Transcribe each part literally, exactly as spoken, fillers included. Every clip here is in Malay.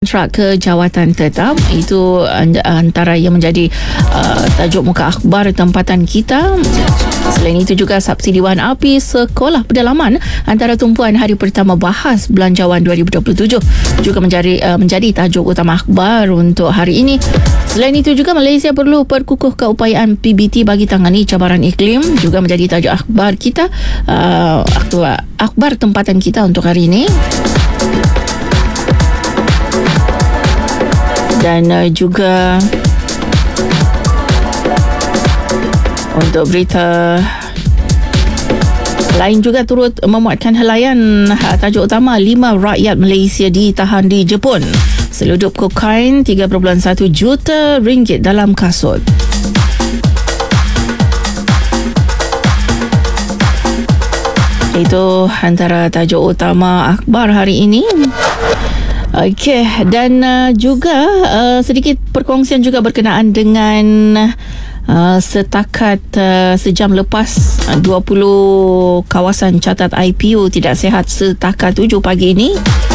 kontrak ke jawatan tetap. Itu antara yang menjadi uh, tajuk muka akhbar tempatan kita. Selain itu juga subsidi bahan api sekolah pedalaman antara tumpuan hari pertama bahas belanjawan dua ribu dua puluh tujuh juga menjadi uh, menjadi tajuk utama akhbar untuk hari ini. Selain itu juga Malaysia perlu perkukuh keupayaan P B T bagi tangani cabaran iklim juga menjadi tajuk akhbar kita, uh, akhbar, akhbar tempatan kita untuk hari ini. Dan uh, juga untuk berita lain juga turut memuatkan helaian tajuk utama lima rakyat Malaysia ditahan di Jepun. Seludup kokain tiga perpuluhan satu juta ringgit dalam kasut. Itu antara tajuk utama akhbar hari ini. Okey, dan uh, juga uh, sedikit perkongsian juga berkenaan dengan Uh, setakat uh, sejam lepas uh, dua puluh kawasan catat I P U tidak sihat setakat tujuh pagi ini.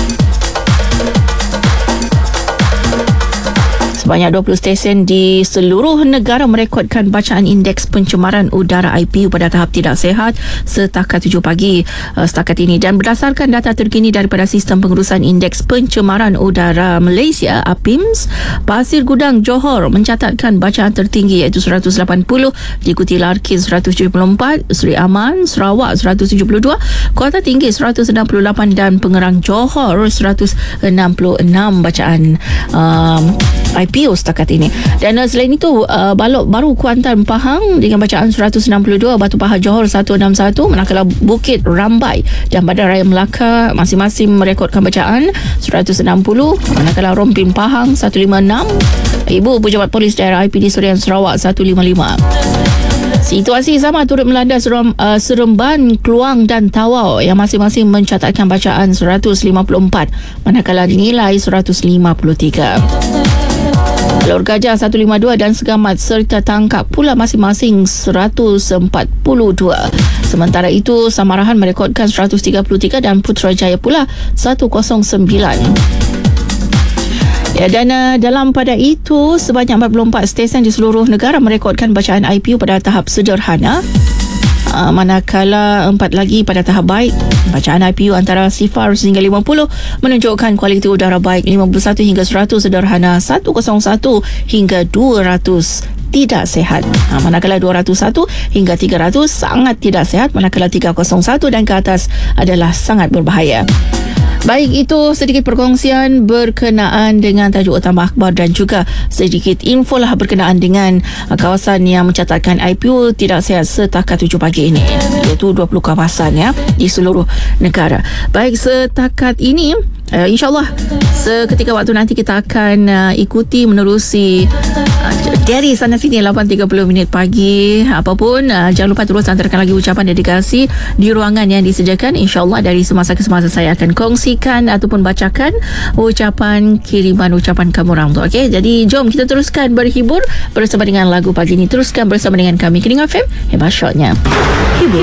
Sebanyak dua puluh stesen di seluruh negara merekodkan bacaan indeks pencemaran udara I P U pada tahap tidak sihat setakat tujuh pagi uh, setakat ini. Dan berdasarkan data terkini daripada Sistem Pengurusan Indeks Pencemaran Udara Malaysia A P I M S, Pasir Gudang, Johor mencatatkan bacaan tertinggi iaitu seratus lapan puluh, diikuti Larkin seratus tujuh puluh empat, Seri Aman, Sarawak seratus tujuh puluh dua, Kota Tinggi seratus enam puluh lapan dan Pengerang Johor seratus enam puluh enam bacaan um, I P U setakat ini. Dan uh, selain itu uh, Balok Baru Kuantan Pahang dengan bacaan seratus enam puluh dua, Batu Pahat Johor seratus enam puluh satu, manakala Bukit Rambai dan Bandar Raya Melaka masing-masing merekodkan bacaan seratus enam puluh, manakala Rompin Pahang seratus lima puluh enam, Ibu Pejabat Polis Daerah I P D Sudian Sarawak seratus lima puluh lima. Situasi sama turut melanda Serem, uh, Seremban, Kluang dan Tawau yang masing-masing mencatatkan bacaan seratus lima puluh empat, manakala nilai seratus lima puluh tiga. Lor Gajah seratus lima puluh dua dan Segamat serta Tangkap pula masing-masing seratus empat puluh dua. Sementara itu Samarahan merekodkan seratus tiga puluh tiga dan Putrajaya pula seratus sembilan. Ya, dan uh, dalam pada itu sebanyak empat puluh empat stesen di seluruh negara merekodkan bacaan I P U pada tahap sederhana. Uh, manakala empat lagi pada tahap baik. Bacaan I P U antara sifar sehingga lima puluh menunjukkan kualiti udara baik lima puluh satu hingga seratus, sederhana seratus satu hingga dua ratus tidak sihat. Ha, manakala dua ratus satu hingga tiga ratus sangat tidak sihat, manakala tiga kosong satu dan ke atas adalah sangat berbahaya. Baik, itu sedikit perkongsian berkenaan dengan tajuk utama akhbar dan juga sedikit info lah berkenaan dengan uh, kawasan yang mencatatkan I P U tidak sihat setakat tujuh pagi ini, iaitu dua puluh kawasan ya di seluruh negara. Baik, setakat ini uh, insyaAllah seketika waktu nanti kita akan uh, ikuti menerusi uh, dari sana sini lapan tiga puluh minit pagi. Apapun uh, jangan lupa terus hantarkan lagi ucapan dedikasi di ruangan yang disediakan. InsyaAllah dari semasa ke semasa saya akan kongsi ataupun bacakan ucapan kiriman ucapan kamu orang tu. Okey, jadi jom kita teruskan berhibur bersama dengan lagu pagi ini. Teruskan bersama dengan kami Kening F M, hebat shotnya. Hibur